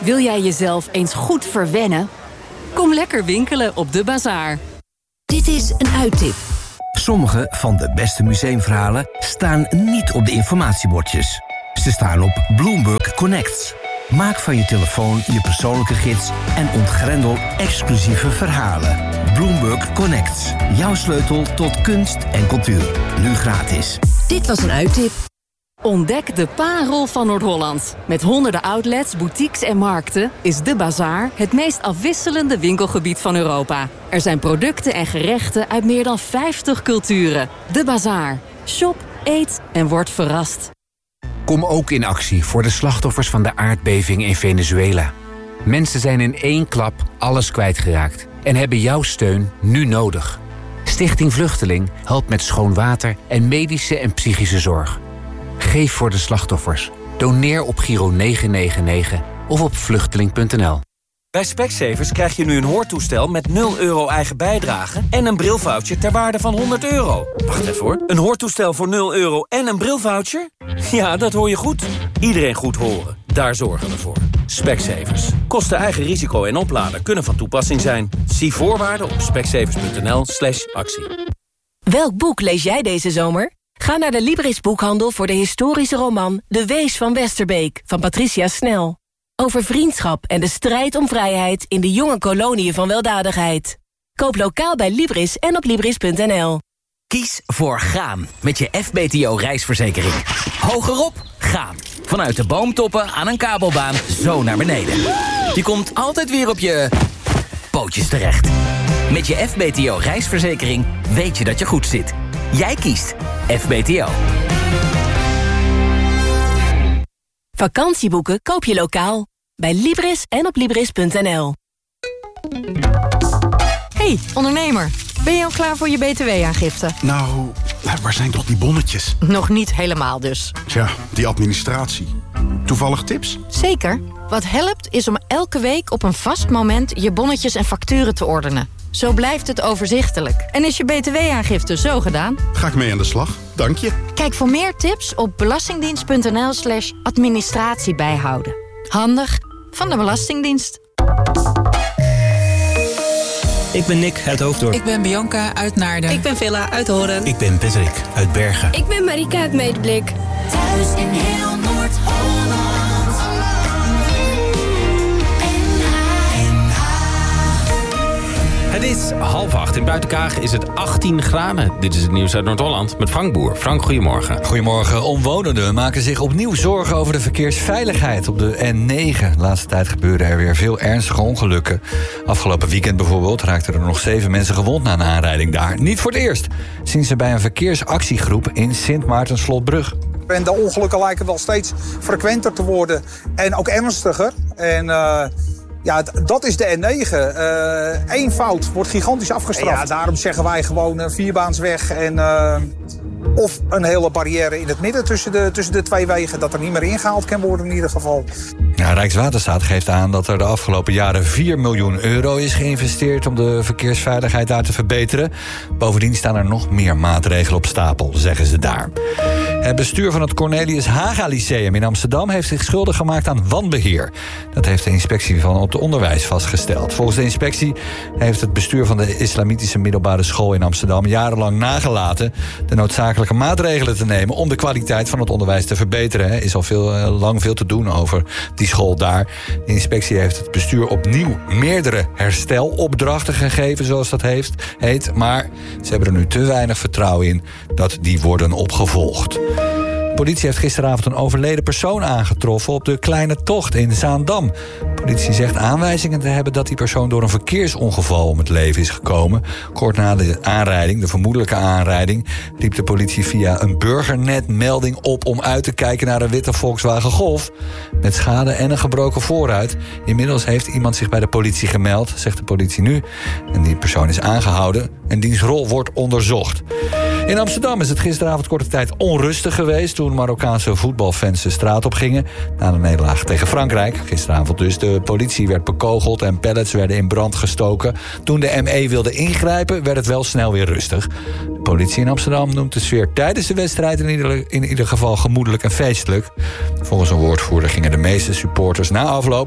Wil jij jezelf eens goed verwennen? Kom lekker winkelen op De Bazaar. Dit is een uittip. Sommige van de beste museumverhalen staan niet op de informatiebordjes. Ze staan op Bloomberg Connects. Maak van je telefoon je persoonlijke gids en ontgrendel exclusieve verhalen. Bloomberg Connects. Jouw sleutel tot kunst en cultuur. Nu gratis. Dit was een uittip. Ontdek de parel van Noord-Holland. Met honderden outlets, boutiques en markten is De Bazaar het meest afwisselende winkelgebied van Europa. Er zijn producten en gerechten uit meer dan 50 culturen. De Bazaar. Shop, eet en word verrast. Kom ook in actie voor de slachtoffers van de aardbeving in Venezuela. Mensen zijn in één klap alles kwijtgeraakt en hebben jouw steun nu nodig. Stichting Vluchteling helpt met schoon water en medische en psychische zorg. Geef voor de slachtoffers. Doneer op Giro 999 of op vluchteling.nl. Bij Specsavers krijg je nu een hoortoestel met 0 euro eigen bijdrage en een brilvoucher ter waarde van €100. Wacht even hoor. Een hoortoestel voor 0 euro en een brilvoucher? Ja, dat hoor je goed. Iedereen goed horen. Daar zorgen we voor. Specsavers. Kosten eigen risico en opladen kunnen van toepassing zijn. Zie voorwaarden op specsavers.nl/actie. Welk boek lees jij deze zomer? Ga naar de Libris boekhandel voor de historische roman De Wees van Westerbeek van Patricia Snel. Over vriendschap en de strijd om vrijheid in de jonge koloniën van weldadigheid. Koop lokaal bij Libris en op Libris.nl. Kies voor gaan met je FBTO reisverzekering. Hogerop, gaan. Vanuit de boomtoppen aan een kabelbaan zo naar beneden. Je komt altijd weer op je pootjes terecht. Met je FBTO reisverzekering weet je dat je goed zit. Jij kiest FBTO. Vakantieboeken koop je lokaal. Bij Libris en op Libris.nl. Hey, ondernemer. Ben je al klaar voor je btw-aangifte? Nou, waar zijn toch die bonnetjes? Nog niet helemaal dus. Tja, die administratie. Toevallig tips? Zeker. Wat helpt is om elke week op een vast moment je bonnetjes en facturen te ordenen. Zo blijft het overzichtelijk. En is je btw-aangifte zo gedaan? Ga ik mee aan de slag, dank je. Kijk voor meer tips op belastingdienst.nl/administratie bijhouden. Handig van de Belastingdienst. Ik ben Nick uit Hoofddorp. Ik ben Bianca uit Naarden. Ik ben Villa uit Horen. Ik ben Patrick uit Bergen. Ik ben Marika uit Medeblik. Thuis in heel Noord-Holland. Het is 7:30. In Buitenkaag is het 18 graden. Dit is het nieuws uit Noord-Holland met Frank Boer. Frank, goedemorgen. Goedemorgen. Omwonenden maken zich opnieuw zorgen over de verkeersveiligheid op de N9. De laatste tijd gebeuren er weer veel ernstige ongelukken. Afgelopen weekend bijvoorbeeld raakten er nog 7 mensen gewond na een aanrijding daar. Niet voor het eerst sinds ze bij een verkeersactiegroep in Sint Maartensvlotbrug. En de ongelukken lijken wel steeds frequenter te worden en ook ernstiger. En ja, dat is de N9. Eén fout wordt gigantisch afgestraft. Ja, daarom zeggen wij gewoon 4-baansweg en of een hele barrière in het midden tussen de twee wegen, dat er niet meer ingehaald kan worden in ieder geval. Ja, Rijkswaterstaat geeft aan dat er de afgelopen jaren 4 miljoen euro is geïnvesteerd om de verkeersveiligheid daar te verbeteren. Bovendien staan er nog meer maatregelen op stapel, zeggen ze daar. Het bestuur van het Cornelius Haga Lyceum in Amsterdam heeft zich schuldig gemaakt aan wanbeheer. Dat heeft de inspectie van het onderwijs vastgesteld. Volgens de inspectie heeft het bestuur van de Islamitische Middelbare School in Amsterdam jarenlang nagelaten de noodzakelijke maatregelen te nemen om de kwaliteit van het onderwijs te verbeteren. Er is al lang veel te doen over die school daar. De inspectie heeft het bestuur opnieuw meerdere herstelopdrachten gegeven, zoals dat heet. Maar ze hebben er nu te weinig vertrouwen in dat die worden opgevolgd. De politie heeft gisteravond een overleden persoon aangetroffen op de Kleine Tocht in Zaandam. De politie zegt aanwijzingen te hebben dat die persoon door een verkeersongeval om het leven is gekomen. Kort na de aanrijding, de vermoedelijke aanrijding, riep de politie via een burgernetmelding op om uit te kijken naar een witte Volkswagen Golf met schade en een gebroken voorruit. Inmiddels heeft iemand zich bij de politie gemeld, zegt de politie nu. En die persoon is aangehouden en diens rol wordt onderzocht. In Amsterdam is het gisteravond korte tijd onrustig geweest toen Marokkaanse voetbalfans de straat op gingen na de nederlaag tegen Frankrijk. Gisteravond dus. De politie werd bekogeld en pallets werden in brand gestoken. Toen de ME wilde ingrijpen, werd het wel snel weer rustig. De politie in Amsterdam noemt de sfeer tijdens de wedstrijd in ieder geval gemoedelijk en feestelijk. Volgens een woordvoerder gingen de meeste supporters na afloop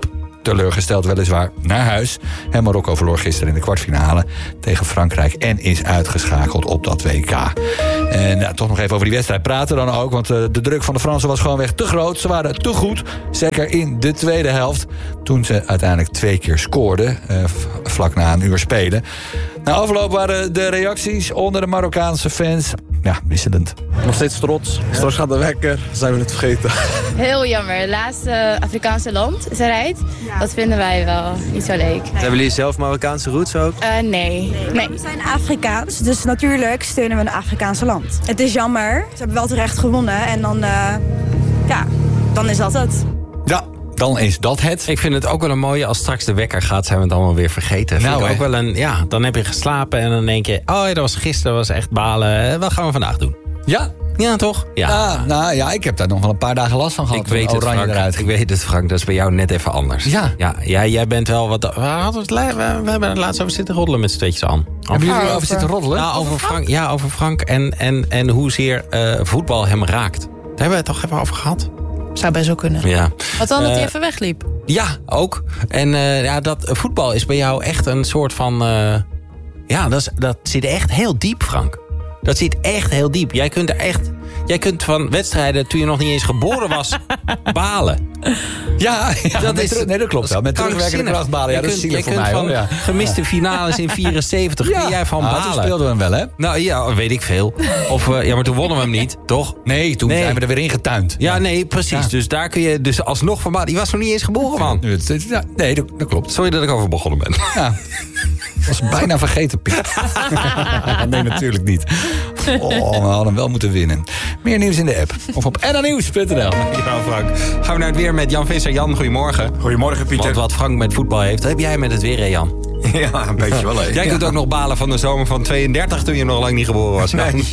teleurgesteld weliswaar naar huis. En Marokko verloor gisteren in de kwartfinale tegen Frankrijk en is uitgeschakeld op dat WK. En toch nog even over die wedstrijd praten dan ook, want de druk van de Fransen was gewoonweg te groot. Ze waren te goed, zeker in de tweede helft, toen ze uiteindelijk 2 keer scoorden, vlak na een uur spelen. Na afloop waren de reacties onder de Marokkaanse fans wisselend. Nog steeds trots. Straks gaat de wekker, zijn we het vergeten. Heel jammer. Het laatste Afrikaanse land is eruit. Ja. Dat vinden wij wel niet zo leuk. Hebben jullie zelf Marokkaanse roots ook? Nee. We zijn Afrikaans, dus natuurlijk steunen we een Afrikaanse land. Het is jammer. Ze hebben wel terecht gewonnen en dan is dat het. Ja. Dan is dat het. Ik vind het ook wel een mooie, als straks de wekker gaat, zijn we het allemaal weer vergeten. Nou, ook wel dan heb je geslapen en dan denk je, dat was gisteren, was echt balen. Wat gaan we vandaag doen? Ja. Ja, toch? Ja. Ik heb daar nog wel een paar dagen last van gehad. Ik weet het, Frank. Dat is bij jou net even anders. Ja, jij bent wel wat... We hebben er laatst over zitten roddelen met z'n tweetjes aan. Hebben jullie over zitten roddelen? Nou, over Frank en hoezeer voetbal hem raakt. Daar hebben we het toch even over gehad? Zou best wel kunnen. Ja. Wat dan, dat hij even wegliep? Ja, ook. En dat voetbal is bij jou echt een soort van... dat zit echt heel diep, Frank. Dat zit echt heel diep. Jij kunt van wedstrijden, toen je nog niet eens geboren was, balen. Dat klopt wel. Met terugwerkende kracht balen. Ja, dat is zielig voor mij. Van gemiste finales in 74. Kun jij van balen? Toen speelden we hem wel, hè? Nou ja, weet ik veel. Maar toen wonnen we hem niet, toch? Nee, toen zijn we er weer ingetuind. Ja, nee, precies. Ja. Dus daar kun je alsnog van balen. Die was nog niet eens geboren, man. Nee, dat klopt. Sorry dat ik over begonnen ben. Ja. Dat was bijna vergeten, Piet. Nee, natuurlijk niet. We hadden hem wel moeten winnen. Meer nieuws in de app. Of op nnnieuws.nl. Ja, Frank. Gaan we naar het weer met Jan Visser. Jan, goedemorgen. Goedemorgen, Pieter. Want wat Frank met voetbal heeft, dat heb jij met het weer, hè, Jan? Ja, een beetje wel. Jij kunt ook nog balen van de zomer van 32... toen je nog lang niet geboren was. Nee.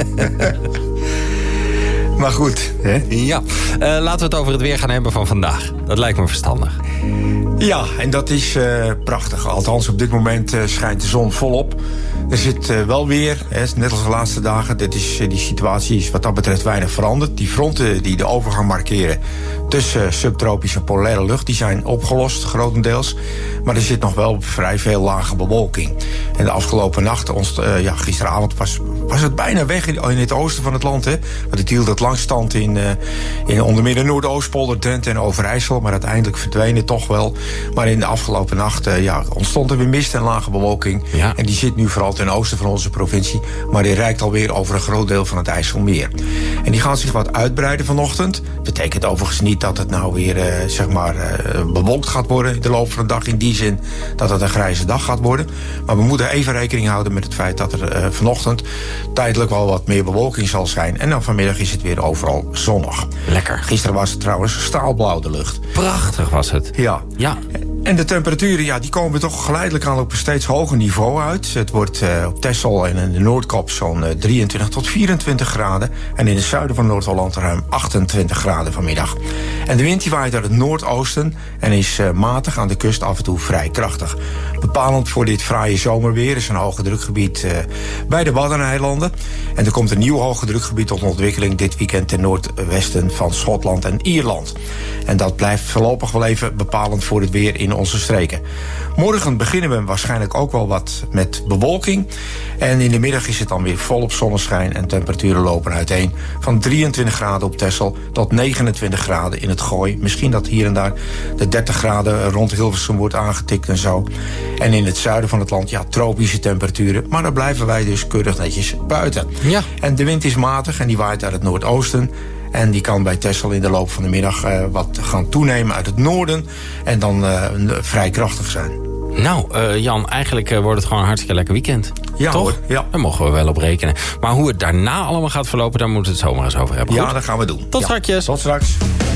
Maar goed, hè? Ja. Laten we het over het weer gaan hebben van vandaag. Dat lijkt me verstandig. Ja, en dat is prachtig. Althans, op dit moment schijnt de zon volop. Er zit wel weer, net als de laatste dagen... die situatie is wat dat betreft weinig veranderd. Die fronten die de overgang markeren tussen subtropische en polaire lucht... die zijn opgelost, grotendeels. Maar er zit nog wel vrij veel lage bewolking. En de afgelopen nacht, gisteravond, was het bijna weg in het oosten van het land. Hè? Want het hield het lang stand in onder meer de Noordoostpolder, Drenthe en Overijssel. Maar uiteindelijk verdween het toch wel. Maar in de afgelopen nacht ontstond er weer mist en lage bewolking. Ja. En die zit nu vooral ten oosten van onze provincie. Maar die reikt alweer over een groot deel van het IJsselmeer. En die gaat zich wat uitbreiden vanochtend. Betekent overigens niet dat het nou weer bewolkt gaat worden in de loop van de dag. In die zin dat het een grijze dag gaat worden. Maar we moeten even rekening houden met het feit dat er vanochtend tijdelijk wel wat meer bewolking zal zijn. En dan vanmiddag is het weer overal zonnig. Lekker. Gisteren was het trouwens staalblauw de lucht. Prachtig was het. Ja. En de temperaturen, die komen toch geleidelijk aan op een steeds hoger niveau uit. Het wordt op Texel en in de Noordkap zo'n 23 tot 24 graden. En in het zuiden van Noord-Holland ruim 28 graden vanmiddag. En de wind die waait uit het noordoosten en is matig, aan de kust af en toe vrij krachtig. Bepalend voor dit fraaie zomerweer is een hoge drukgebied bij de Waddeneilanden. En er komt een nieuw hoge drukgebied tot ontwikkeling dit weekend ten noordwesten van Schotland en Ierland. En dat blijft voorlopig wel even bepalend voor het weer in onze streken. Morgen beginnen we waarschijnlijk ook wel wat met bewolking. En in de middag is het dan weer volop zonneschijn en temperaturen lopen uiteen van 23 graden op Texel tot 29 graden in het Gooi. Misschien dat hier en daar de 30 graden rond Hilversum wordt aangetikt en zo. En in het zuiden van het land, tropische temperaturen. Maar daar blijven wij dus keurig netjes buiten. Ja. En de wind is matig en die waait uit het noordoosten. En die kan bij Texel in de loop van de middag wat gaan toenemen uit het noorden. En dan vrij krachtig zijn. Nou, Jan, eigenlijk wordt het gewoon een hartstikke lekker weekend. Ja, toch? Hoor, ja. Daar mogen we wel op rekenen. Maar hoe het daarna allemaal gaat verlopen, daar moeten we het zomaar eens over hebben. Ja, goed? dat gaan we doen. Tot straks. Tot straks.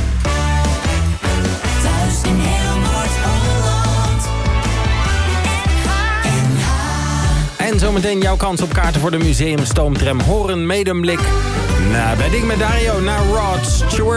Thuis in heel Noord-Holland. En zometeen jouw kans op kaarten voor de museumstoomtram Horen Medemblik. Bij Ding met Dario naar Rod Stewart.